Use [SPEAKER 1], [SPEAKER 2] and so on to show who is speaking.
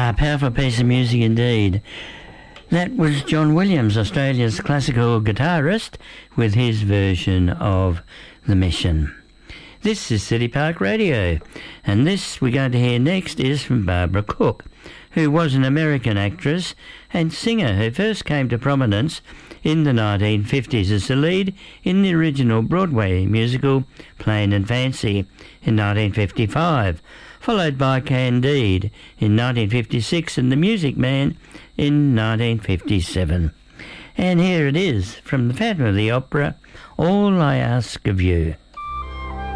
[SPEAKER 1] Powerful piece of music indeed. That was John Williams, Australia's classical guitarist, with his version of The Mission. This is City Park Radio, and this we're going to hear next is from Barbara Cook, who was an American actress and singer who first came to prominence in the 1950s as the lead in the original Broadway musical Plain and Fancy in 1955, followed by Candide in 1956 and The Music Man in 1957. And here it is from the Phantom of the Opera, All I Ask of You.